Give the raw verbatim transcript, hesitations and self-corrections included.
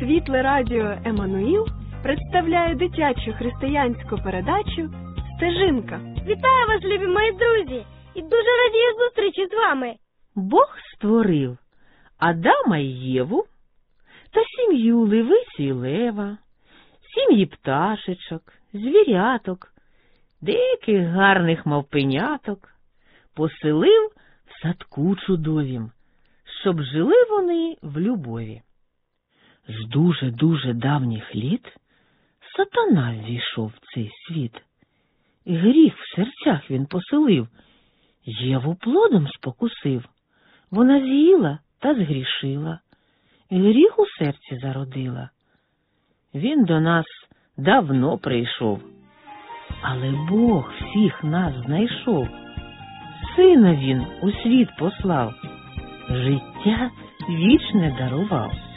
Світле радіо Еммануїл представляє дитячу християнську передачу «Стежинка». Вітаю вас, любі мої друзі, і дуже радію зустрічі з вами. Бог створив Адама і Єву та сім'ю Левицю і Лева, сім'ї пташечок, звіряток, деяких гарних мавпеняток, поселив в садку чудовім, щоб жили вони в любові. З дуже-дуже давніх літ сатана ввійшов в цей світ. Гріх в серцях він поселив, Єву плодом спокусив. Вона з'їла та згрішила, гріх у серці зародила. Він до нас давно прийшов, але Бог всіх нас знайшов. Сина він у світ послав, життя вічне дарував.